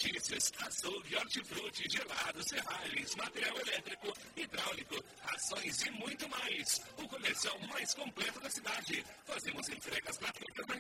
alimentícios, açougue, hortifruti, gelados, serralhes, material elétrico, hidráulico, rações e muito mais. O comercial mais completo da cidade. Fazemos entregas gratuitas